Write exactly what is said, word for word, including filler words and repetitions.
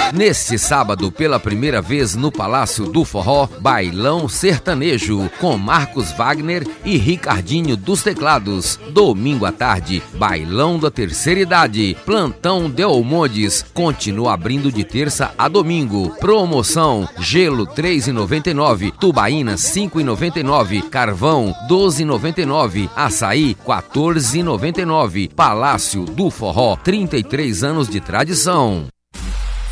Neste sábado, pela primeira vez no Palácio do Forró, Bailão Sertanejo, com Marcos Wagner e Ricardinho dos Teclados. Domingo à tarde, Bailão da Terceira Idade, Plantão Delmondes, continua abrindo de terça a domingo. Promoção, gelo três reais e noventa e nove centavos, tubaína cinco reais e noventa e nove centavos, carvão doze reais e noventa e nove centavos, açaí quatorze reais e noventa e nove centavos. Palácio do Forró, trinta e três anos de tradição.